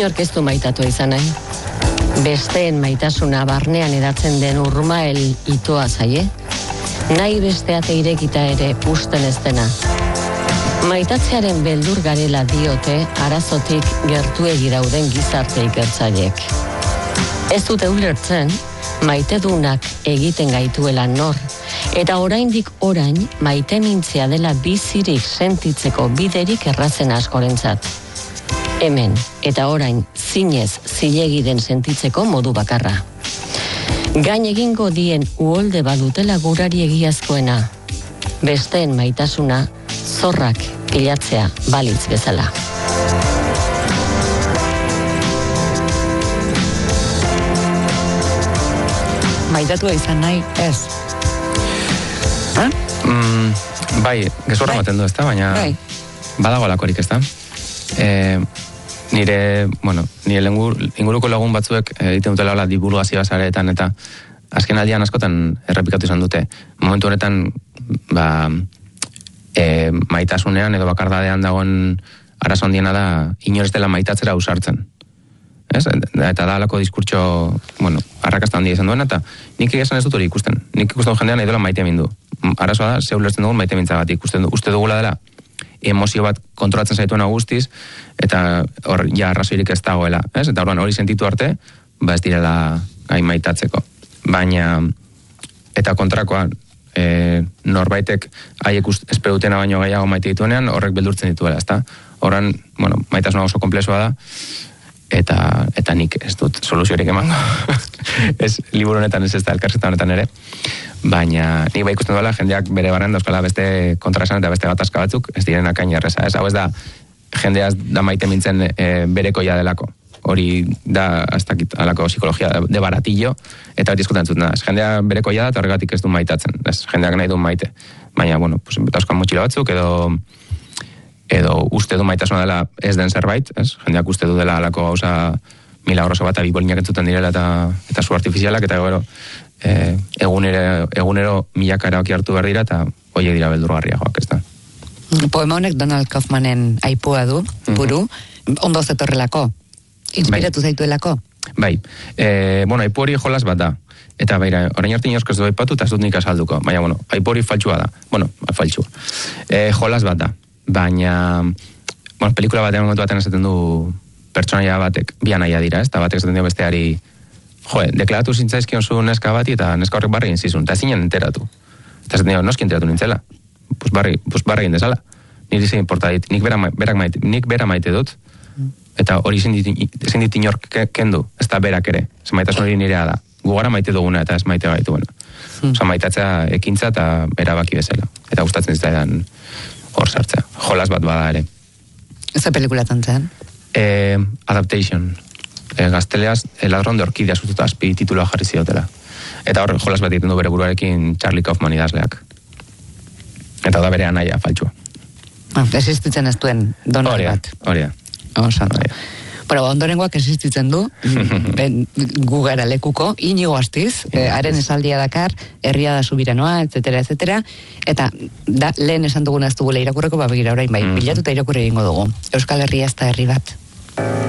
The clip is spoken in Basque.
Inork ez du maitatua izan nahi. Besteen maitasuna barnean edatzen den urmael itoa zaie. Nahi besteate irekita ere usten ez dena. Maitatzearen beldur garela diote arazotik gertuegi dauden gizarte ikertzaileek. Ez dute ulertzen, maitedunak egiten gaituela nor, eta oraindik orain maite mintzea dela bizirik sentitzeko biderik errazen askorentzat. Hemen eta orain zinez zilegi den sentitzeko modu bakarra. Gain egingo dien uholde badutela gurari egiazkoena. Besteen maitasuna zorrak pilatzea balitz bezala. Maitatua izan nahi, ez? Bai, gezurra ematen du, ezta, baina badago lakorik, ezta? Nire inguruko lagun batzuek egiten dutela hola divulgazioa sareetan eta azken aldian askotan errepikatu izan dute. Momentu honetan, maitasunean edo bakardadean dagoen arazo handiena da inor ez dela maitatzera ausartzen. Eta da alako diskurtso, arrakasta handia izan duena, eta nik esan ez dut hori ikusten. Nik ikusten jendean nahi duela maite mindu. Arazoa da, ze ulertzen dugun maite mintzagatik. Uste dugula dela emozio bat kontrolatzen zaituena guztiz, eta hor ja arrazoirik ez dagoela. Eta hori sentitu arte, ez direla gai maitatzeko. Baina, eta kontrakoa, norbaitek haiek esperutena baino gehiago maite dituenean, horrek beldurtzen dituela, ezta? Horren, maitasuna oso komplexua da, eta nik ez dut soluziorik emango. Ez liburu honetan ez da elkarrizketa honetan ere, baina nik ikusten duela jendeak bere barren dauzkala beste kontraesan eta beste gatazka batzuk, ez direnak hain erreza, ez? Hau ez da jendea da maite mintzen berekoia delako. Hori da, aztakit, alako psikologia de baratillo, eta hori diskutan zuten da. Jendea berekoia da, eta horregatik ez du maitatzen. Jendeak nahi du maite. Baina, dauzkan motxila batzuk, edo uste du maitasuna dela ez den zerbait, jendeak uste du dela alako gauza milagroso bat, abibolinak entzuten direla eta zu artifizialak, eta egunero milaka erabaki hartu behar dira, eta horiek dira beldurgarriagoak, ez da. Poema honek Donald Kaufmanen aipua du, buru, ondo zetorrelako. Inspiratu zaituelako? Bai. Aipu hori jolas bat da. Eta beira, orain arte inork ez du aipatu eta ez dut nik azalduko. Baina, aipu hori faltsua da. Faltsua. Jolas bat da. Baina, pelikula batean momentu batean esaten du pertsonaia batek, bi anaia dira, ez? Eta batek esaten dio besteari, deklaratu zintzaizkion zu neska bati eta neska horrek barri inzizun. Eta zinen enteratu. Eta esaten dio, noski enteratu nintzela. Pues barri indezala. Niri zein importa dit. Nik bera maite dut. Eta hori ezin dit inork kendu, ez da berak ere. Maitasun hori nirea da. Gugara maite duguna eta ez maite gaituena. Maitatzea ekintza eta erabaki bezala. Eta gustatzen zitzaidan hor sartzea. Jolas bat bada ere. Eza pelikulatan zen? Adaptation. Gazteleaz, El ladrón de orquídeas ututa azpi tituloa jarri ziotela. Eta hor jolas bat egiten du bere buruarekin Charlie Kaufman idazleak. Eta da bere anaia faltsua. Existitzen ez duen Donald bat. Hori da. Ondorengoak existitzen du, gu gara lekuko, Inigo Astiz, haren esaldia dakar, herria da subiranoa, etc. Eta lehen esan duguna ez dugula irakurreko, begira orain bai, bilatu eta irakurre egingo dugu. Euskal Herria ez da herri bat.